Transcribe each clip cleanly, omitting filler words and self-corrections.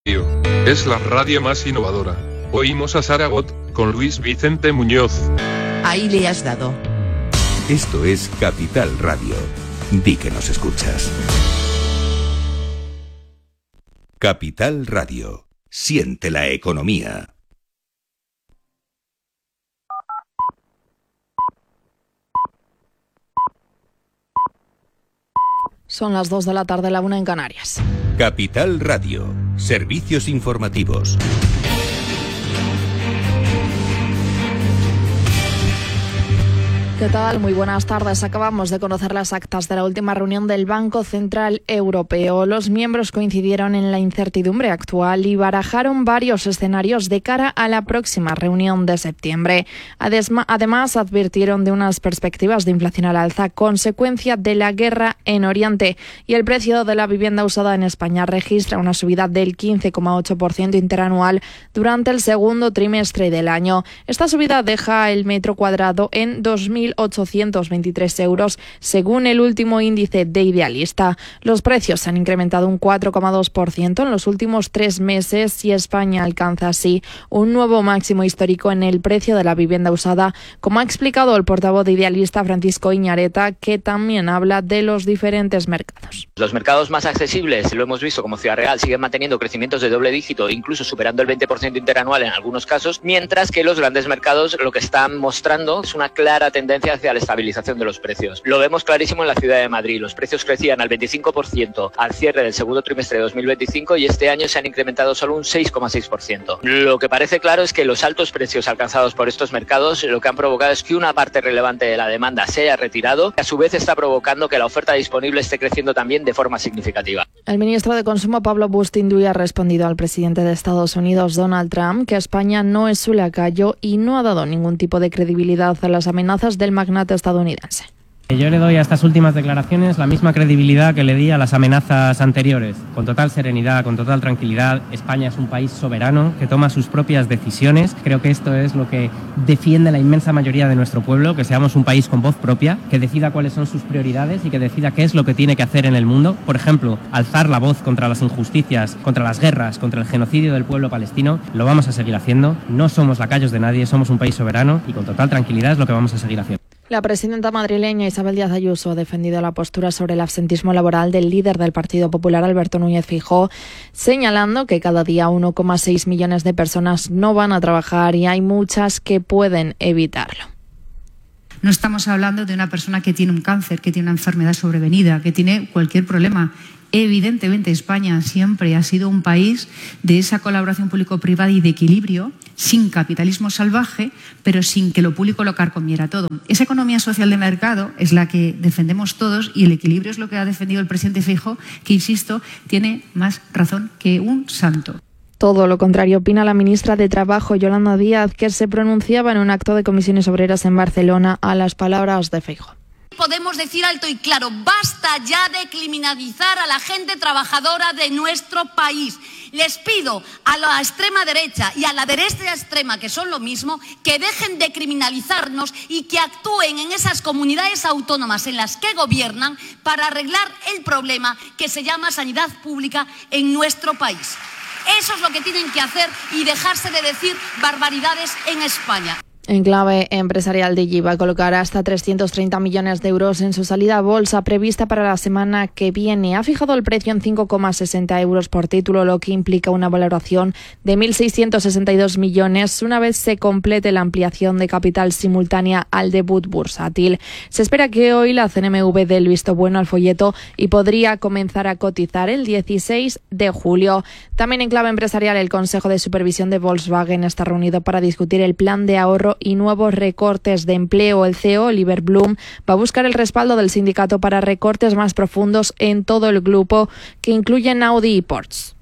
Es la radio más innovadora. Oímos a Saragot, con Luis Vicente Muñoz. Ahí le has dado. Esto es Capital Radio. Di que nos escuchas. Capital Radio. Siente la economía. Son las 2 de la tarde, la 1 en Canarias. Capital Radio. Servicios informativos. ¿Qué tal? Muy buenas tardes. Acabamos de conocer las actas de la última reunión del Banco Central Europeo. Los miembros coincidieron en la incertidumbre actual y barajaron varios escenarios de cara a la próxima reunión de septiembre. Además, advirtieron de unas perspectivas de inflación al alza consecuencia de la guerra en Oriente, y el precio de la vivienda usada en España registra una subida del 15,8% interanual durante el segundo trimestre del año. Esta subida deja el metro cuadrado en 2.823 euros, según el último índice de Idealista. Los precios han incrementado un 4,2% en los últimos 3 meses y España alcanza así un nuevo máximo histórico en el precio de la vivienda usada, como ha explicado el portavoz de Idealista, Francisco Iñareta, que también habla de los diferentes mercados. Los mercados más accesibles, lo hemos visto como Ciudad Real, siguen manteniendo crecimientos de doble dígito, incluso superando el 20% interanual en algunos casos, mientras que los grandes mercados lo que están mostrando es una clara tendencia hacia la estabilización de los precios. Lo vemos clarísimo en la ciudad de Madrid. Los precios crecían al 25% al cierre del segundo trimestre de 2025 y este año se han incrementado solo un 6,6%. Lo que parece claro es que los altos precios alcanzados por estos mercados lo que han provocado es que una parte relevante de la demanda se haya retirado, que a su vez está provocando que la oferta disponible esté creciendo también de forma significativa. El ministro de Consumo, Pablo Bustinduy, ha respondido al presidente de Estados Unidos, Donald Trump, que España no es su lacayo y no ha dado ningún tipo de credibilidad a las amenazas del magnate estadounidense. Yo le doy a estas últimas declaraciones la misma credibilidad que le di a las amenazas anteriores. Con total serenidad, con total tranquilidad. España es un país soberano que toma sus propias decisiones. Creo que esto es lo que defiende la inmensa mayoría de nuestro pueblo, que seamos un país con voz propia, que decida cuáles son sus prioridades y que decida qué es lo que tiene que hacer en el mundo. Por ejemplo, alzar la voz contra las injusticias, contra las guerras, contra el genocidio del pueblo palestino. Lo vamos a seguir haciendo. No somos lacayos de nadie, somos un país soberano y con total tranquilidad es lo que vamos a seguir haciendo. La presidenta madrileña Isabel Díaz Ayuso ha defendido la postura sobre el absentismo laboral del líder del Partido Popular, Alberto Núñez Feijóo, señalando que cada día 1,6 millones de personas no van a trabajar y hay muchas que pueden evitarlo. No estamos hablando de una persona que tiene un cáncer, que tiene una enfermedad sobrevenida, que tiene cualquier problema. Evidentemente, España siempre ha sido un país de esa colaboración público-privada y de equilibrio, sin capitalismo salvaje, pero sin que lo público lo carcomiera todo. Esa economía social de mercado es la que defendemos todos y el equilibrio es lo que ha defendido el presidente Feijóo, que, insisto, tiene más razón que un santo. Todo lo contrario opina la ministra de Trabajo, Yolanda Díaz, que se pronunciaba en un acto de comisiones obreras en Barcelona a las palabras de Feijóo. Podemos decir alto y claro, basta ya de criminalizar a la gente trabajadora de nuestro país. Les pido a la extrema derecha y a la derecha extrema, que son lo mismo, que dejen de criminalizarnos y que actúen en esas comunidades autónomas en las que gobiernan para arreglar el problema que se llama sanidad pública en nuestro país. Eso es lo que tienen que hacer y dejarse de decir barbaridades en España. En clave empresarial, Digi va a colocar hasta 330 millones de euros en su salida a bolsa prevista para la semana que viene. Ha fijado el precio en 5,60 euros por título, lo que implica una valoración de 1.662 millones una vez se complete la ampliación de capital simultánea al debut bursátil. Se espera que hoy la CNMV dé el visto bueno al folleto y podría comenzar a cotizar el 16 de julio. También en clave empresarial, el Consejo de Supervisión de Volkswagen está reunido para discutir el plan de ahorro y nuevos recortes de empleo. El CEO, Oliver Blume, va a buscar el respaldo del sindicato para recortes más profundos en todo el grupo, que incluyen Audi y Porsche.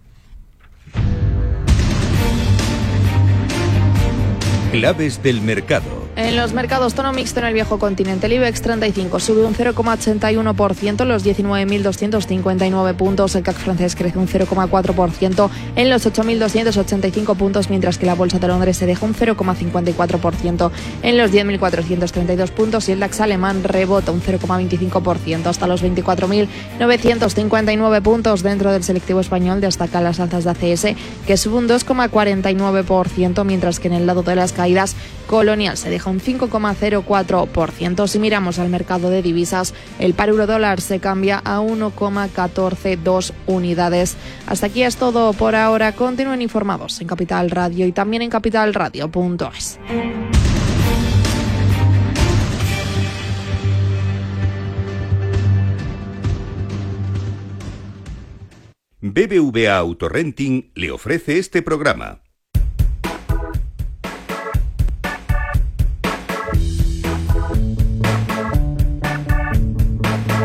Claves del mercado. En los mercados, tono mixto en el viejo continente. El IBEX 35 sube un 0,81%, los 19.259 puntos. El CAC francés crece un 0,4% en los 8.285 puntos, mientras que la bolsa de Londres se deja un 0,54% en los 10.432 puntos y el DAX alemán rebota un 0,25% hasta los 24.959 puntos. Dentro del selectivo español destacan las alzas de ACS, que sube un 2,49%, mientras que en el lado de las caídas, Colonial se deja un 5,04%. Si miramos al mercado de divisas, el par euro dólar se cambia a 1,142 unidades. Hasta aquí es todo por ahora. Continúen informados en Capital Radio y también en capitalradio.es. BBVA Autorenting le ofrece este programa.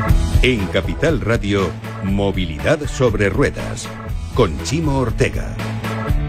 En Capital Radio, Movilidad sobre Ruedas, con Chimo Ortega.